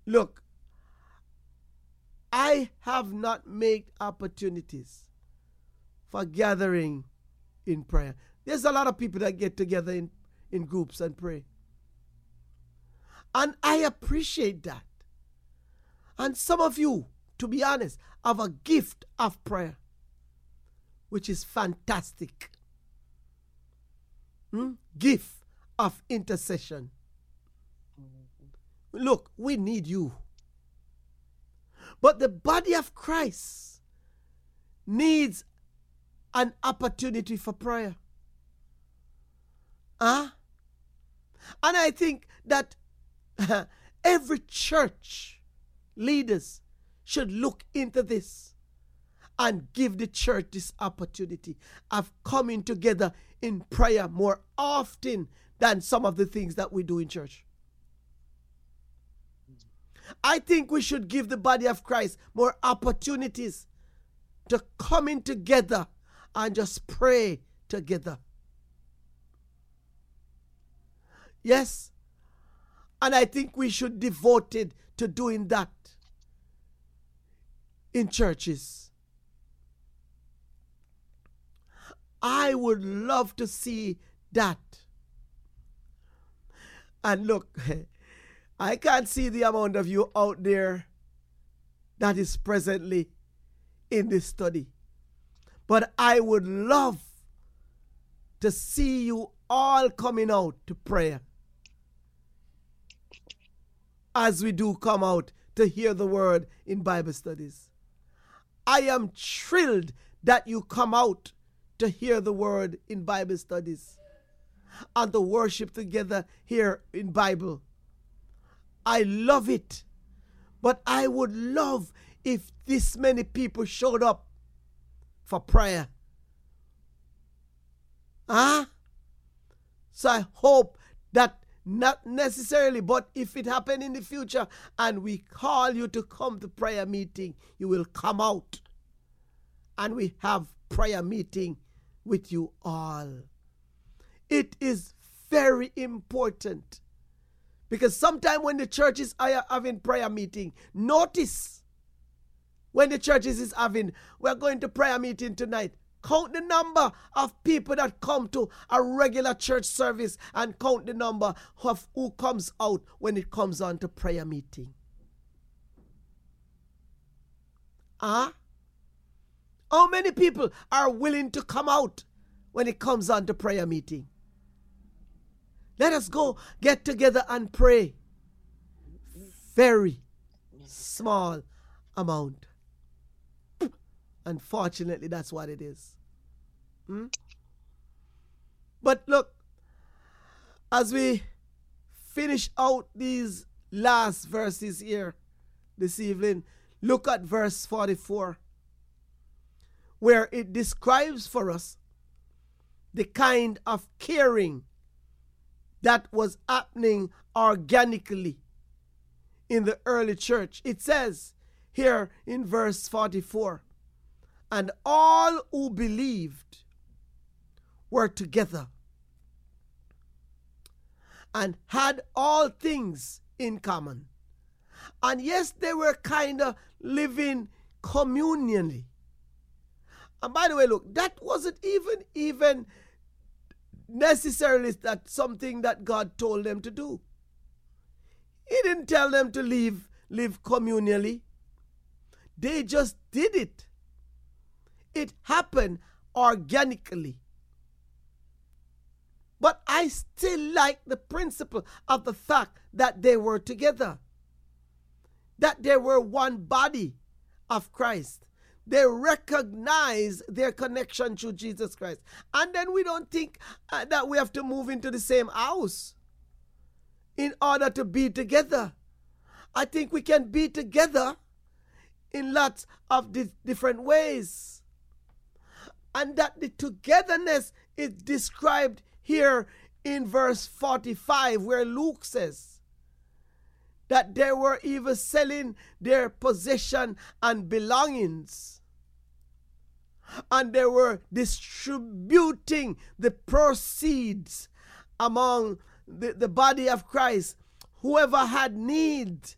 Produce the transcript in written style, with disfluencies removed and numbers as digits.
Look, I have not made opportunities for gathering in prayer. There's a lot of people that get together in groups and pray. And I appreciate that. And some of you, to be honest, have a gift of prayer, which is fantastic. Gift of intercession. Look, we need you. But the body of Christ needs an opportunity for prayer. And I think that every church leaders should look into this and give the church this opportunity of coming together in prayer more often than some of the things that we do in church. I think we should give the body of Christ more opportunities to come in together and just pray together. Yes. And I think we should be devoted to doing that in churches. I would love to see that. And look, I can't see the amount of you out there that is presently in this study. But I would love to see you all coming out to prayer as we do come out to hear the word in Bible studies. I am thrilled that you come out to hear the word in Bible studies and to worship together here in Bible. I love it. But I would love if this many people showed up for prayer. So I hope that not necessarily, but if it happens in the future and we call you to come to prayer meeting, you will come out and we have prayer meeting with you all. It is very important because sometimes when the churches are having prayer meeting, notice when the churches is having, we're going to prayer meeting tonight. Count the number of people that come to a regular church service and count the number of who comes out when it comes on to prayer meeting. How many people are willing to come out when it comes on to prayer meeting? Let us go get together and pray. Very small amount. Unfortunately, that's what it is. But look, as we finish out these last verses here this evening, look at verse 44, where it describes for us the kind of caring that was happening organically in the early church. It says here in verse 44, and all who believed were together and had all things in common. And yes, they were kind of living communally. And by the way, look, that wasn't even necessarily that something that God told them to do. He didn't tell them to live communally. They just did it. It happened organically. But I still like the principle of the fact that they were together. That they were one body of Christ. They recognize their connection to Jesus Christ. And then we don't think that we have to move into the same house in order to be together. I think we can be together in lots of different ways. And that the togetherness is described here in verse 45, where Luke says that they were even selling their possession and belongings. And they were distributing the proceeds among the body of Christ. Whoever had need,